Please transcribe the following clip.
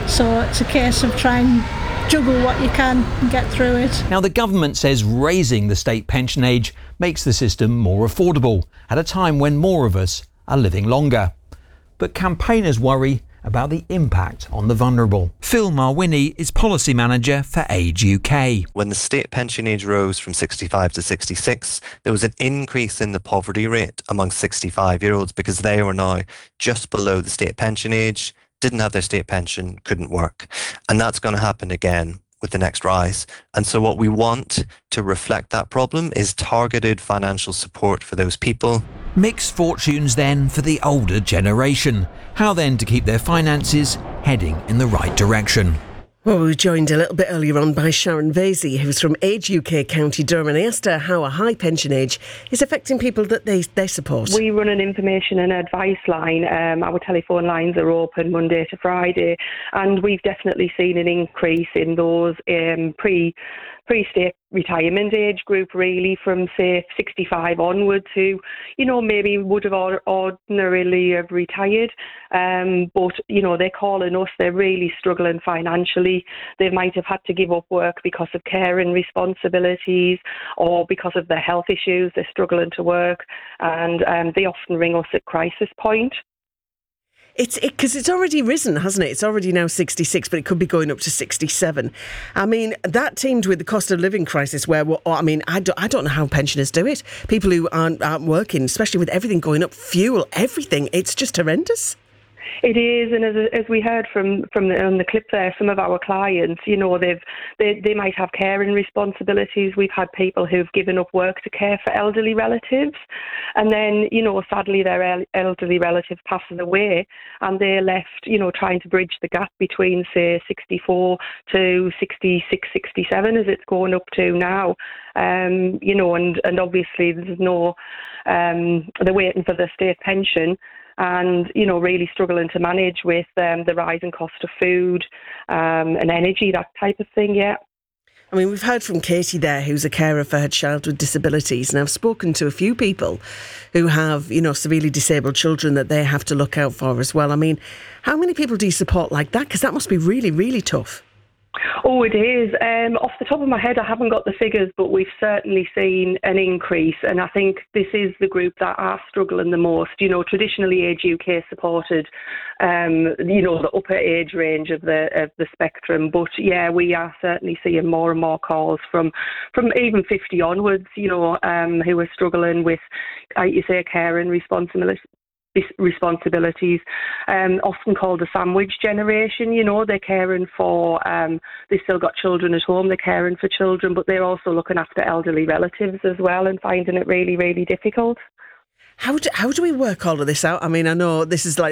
So it's a case of trying to juggle what you can and get through it. Now, the government says raising the state pension age makes the system more affordable at a time when more of us are living longer. But campaigners worry about the impact on the vulnerable. Phil Marwini is Policy Manager for Age UK. When the state pension age rose from 65 to 66, there was an increase in the poverty rate among 65-year-olds because they were now just below the state pension age, didn't have their state pension, couldn't work. And that's going to happen again with the next rise. And so what we want to reflect that problem is targeted financial support for those people. Mixed fortunes then for the older generation. How then to keep their finances heading in the right direction? Well, we were joined a little bit earlier on by Sharon Vasey, who's from Age UK County Durham, and I asked her how a high pension age is affecting people that they support. We run an information and advice line. Our telephone lines are open Monday to Friday, and we've definitely seen an increase in those pre-state retirement age group, really, from say 65 onwards, who, maybe would have ordinarily have retired, but they're calling us. They're really struggling financially. They might have had to give up work because of care and responsibilities, or because of their health issues. They're struggling to work, and they often ring us at crisis point. Because it's already risen, hasn't it? It's already now 66, but it could be going up to 67. I mean, that teamed with the cost of living crisis where, I don't know how pensioners do it. People who aren't working, especially with everything going up, fuel, everything, it's just horrendous. It is, and as we heard from the clip there, some of our clients, they might have caring responsibilities. We've had people who've given up work to care for elderly relatives, and then sadly their elderly relative passes away, and they're left trying to bridge the gap between say 64 to 66, 67 as it's going up to now. And obviously there's no they're waiting for the state pension, and really struggling to manage with the rising cost of food and energy, that type of thing. Yeah. I mean, we've heard from Katie there, who's a carer for her child with disabilities, and I've spoken to a few people who have, severely disabled children that they have to look out for as well. I mean, how many people do you support like that? Because that must be really, really tough. Oh, it is. Off the top of my head, I haven't got the figures, but we've certainly seen an increase. And I think this is the group that are struggling the most. Traditionally, Age UK supported, the upper age range of the spectrum. But yeah, we are certainly seeing more and more calls from even 50 onwards, who are struggling with, care and responsibilities, often called the sandwich generation. They're caring for, they've still got children at home, they're caring for children, but they're also looking after elderly relatives as well and finding it really, really difficult. How do we work all of this out? I mean, I know this is like